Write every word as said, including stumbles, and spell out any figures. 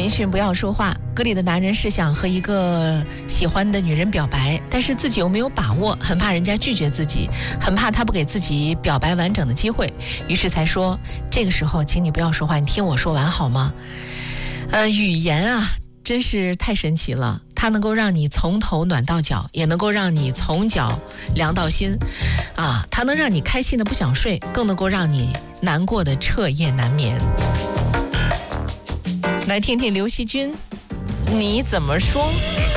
陈奕迅不要说话，歌里的男人是想和一个喜欢的女人表白，但是自己又没有把握，很怕人家拒绝自己，很怕他不给自己表白完整的机会，于是才说这个时候请你不要说话，你听我说完好吗？呃，语言啊真是太神奇了，它能够让你从头暖到脚，也能够让你从脚凉到心啊，它能让你开心的不想睡，更能够让你难过的彻夜难眠。来听听刘惜君你怎么说。